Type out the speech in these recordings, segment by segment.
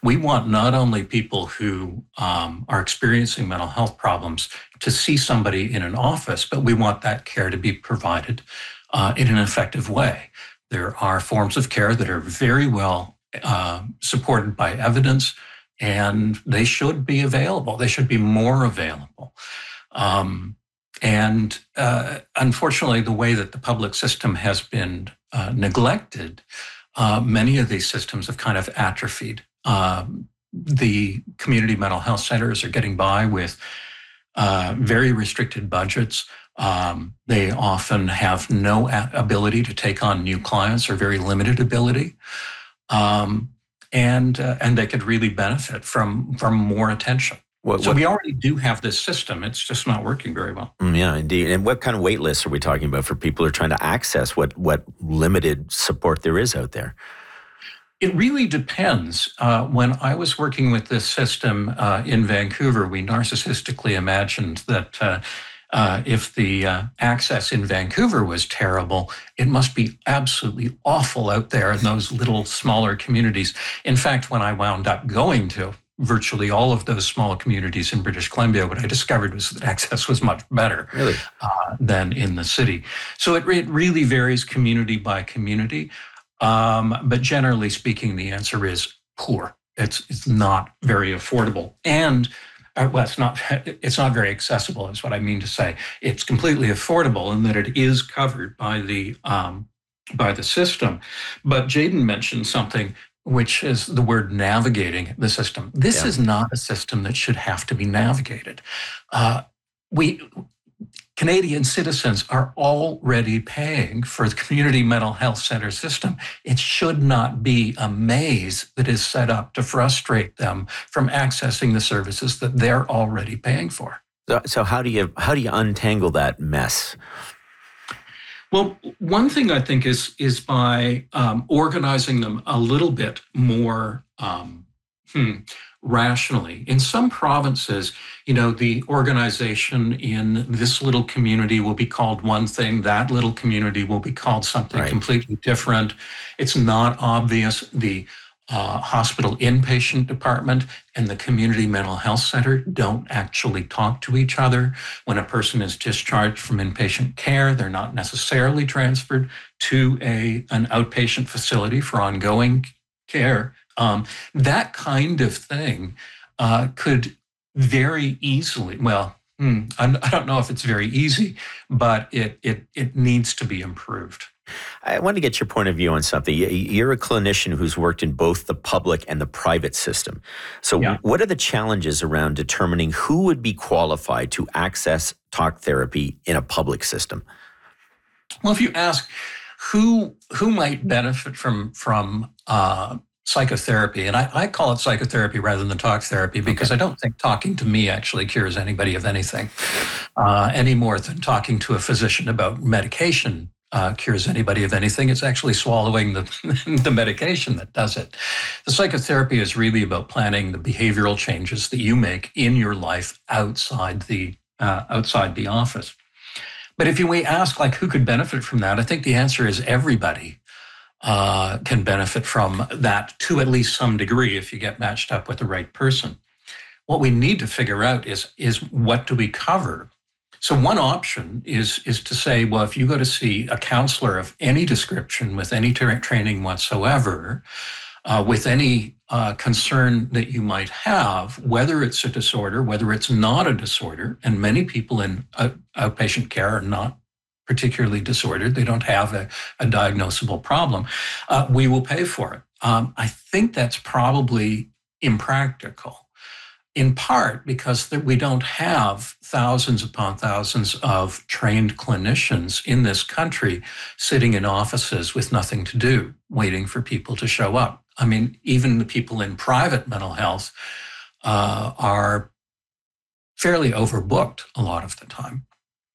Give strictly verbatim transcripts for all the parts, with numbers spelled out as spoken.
We want not only people who um, are experiencing mental health problems to see somebody in an office, but we want that care to be provided uh, in an effective way. There are forms of care that are very well uh, supported by evidence, and they should be available. They should be more available. Um, and uh, unfortunately, the way that the public system has been uh, neglected, uh, many of these systems have kind of atrophied. Um, the community mental health centers are getting by with uh, very restricted budgets. Um, they often have no a- ability to take on new clients or very limited ability. Um, and uh, and they could really benefit from, from more attention. What, so what, we already do have this system. It's just not working very well. Yeah, indeed. And what kind of wait lists are we talking about for people who are trying to access what, what limited support there is out there? It really depends. Uh, when I was working with this system uh, in Vancouver, we narcissistically imagined that uh, uh, if the uh, access in Vancouver was terrible, it must be absolutely awful out there in those little smaller communities. In fact, when I wound up going to virtually all of those small communities in British Columbia, what I discovered was that access was much better really? uh, than in the city. So it, it really varies community by community. Um, but generally speaking, the answer is poor. It's it's not very affordable, and uh, well, it's not it's not very accessible. Is what I mean to say. It's completely affordable in that it is covered by the um, by the system. But Jayden mentioned something, which is the word navigating the system. This Yeah. is not a system that should have to be navigated. Uh, we. Canadian citizens are already paying for the community mental health center system. It should not be a maze that is set up to frustrate them from accessing the services that they're already paying for. So, so how do you how do you untangle that mess? Well, one thing I think is is by um, organizing them a little bit more um, hmm, rationally. In some provinces, you know, the organization in this little community will be called one thing, that little community will be called something Right. completely different. It's not obvious. The uh, hospital inpatient department and the community mental health center don't actually talk to each other. When a person is discharged from inpatient care, they're not necessarily transferred to a, an outpatient facility for ongoing care. Um, that kind of thing uh, could very easily, well, hmm, I, I don't know if it's very easy, but it, it, it needs to be improved. I want to get your point of view on something. You're a clinician who's worked in both the public and the private system. So Yeah. what are the challenges around determining who would be qualified to access talk therapy in a public system? Well, if you ask who who might benefit from from uh, psychotherapy, and I, I call it psychotherapy rather than talk therapy because Okay. I don't think talking to me actually cures anybody of anything uh, any more than talking to a physician about medication uh, cures anybody of anything. It's actually swallowing the, the medication that does it. The psychotherapy is really about planning the behavioral changes that you make in your life outside the uh, outside the office. But if you we ask like who could benefit from that, I think the answer is everybody uh, can benefit from that to at least some degree if you get matched up with the right person. What we need to figure out is, is what do we cover? So one option is, is to say, well, if you go to see a counselor of any description with any tra- training whatsoever, uh, with any uh, concern that you might have, whether it's a disorder, whether it's not a disorder, and many people in uh, outpatient care are not particularly disordered, they don't have a, a diagnosable problem, uh, we will pay for it. Um, I think that's probably impractical, in part because that we don't have thousands upon thousands of trained clinicians in this country sitting in offices with nothing to do, waiting for people to show up. I mean, even the people in private mental health uh, are fairly overbooked a lot of the time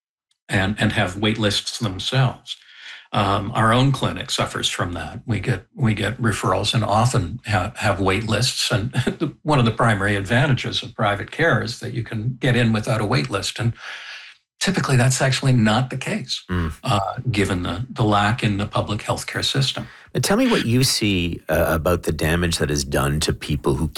and, and have wait lists themselves. Um, our own clinic suffers from that. We get we get referrals and often have, have wait lists. And one of the primary advantages of private care is that you can get in without a wait list. And typically that's actually not the case, Mm. uh, given the, the lack in the public healthcare system. But tell me what you see uh, about the damage that is done to people who